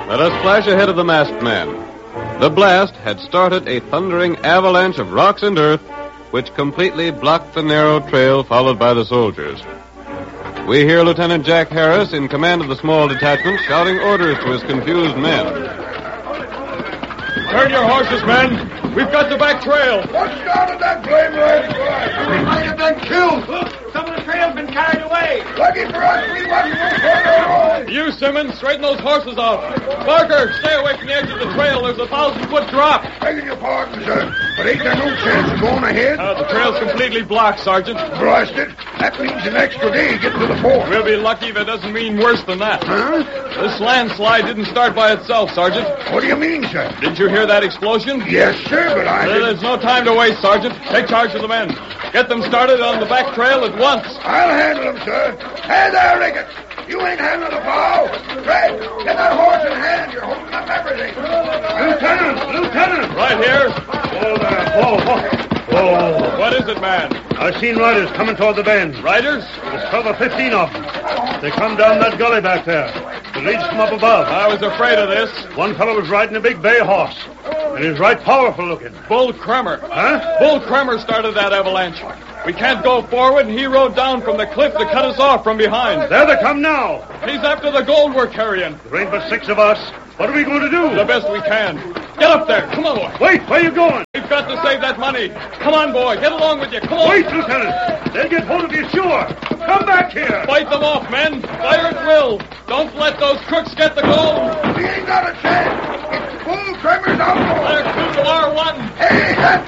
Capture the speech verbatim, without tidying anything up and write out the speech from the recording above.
Let us flash ahead of the masked man. The blast had started a thundering avalanche of rocks and earth, which completely blocked the narrow trail followed by the soldiers. We hear Lieutenant Jack Harris, in command of the small detachment, shouting orders to his confused men. Turn your horses, men. We've got the back trail. What started that flame red fire? We might have been killed. Look, some of the trail's been carried away. Lucky for us, we wasn't so further on. You, Simmons, straighten those horses out. Barker, stay away from the edge of the trail. There's a thousand-foot drop. Begging your pardon, sir, but ain't there no chance of going ahead? Uh, the trail's completely blocked, Sergeant. Blast it. That means an extra day getting to the fort. We'll be lucky if it doesn't mean worse than that. Huh? This landslide didn't start by itself, Sergeant. What do you mean, sir? Did you hear that explosion? Yes, sir, but I Uh, didn't... there's no time to waste, Sergeant. Take charge of the men. Get them started on the back trail at once. I'll handle them, sir. Hey there, Ricketts. You ain't handling the bow. Fred, get that horse in hand. You're holding up everything. Lieutenant! Lieutenant! Right here. Oh, there. Whoa, whoa. Whoa. What is it, man? I've seen riders coming toward the bend. Riders? There's twelve or fifteen of them. They come down that gully back there. The leads from up above. I was afraid of this. One fellow was riding a big bay horse. And he's right powerful looking. Bull Kremer. Huh? Bull Kremer started that avalanche. We can't go forward, and he rode down from the cliff to cut us off from behind. There they come now. He's after the gold we're carrying. There ain't but six of us. What are we going to do? The best we can. Get up there. Come on, boy. Wait, where you going? We've got to save that money. Come on, boy. Get along with you. Come on. Wait, Lieutenant. They'll get hold of you, sure. Come back here. Fight them off, men. Fire at will. Don't let those crooks get the gold. We ain't got a chance. It's Bull Kremer's outlaw. They're two to our one. Hey, that's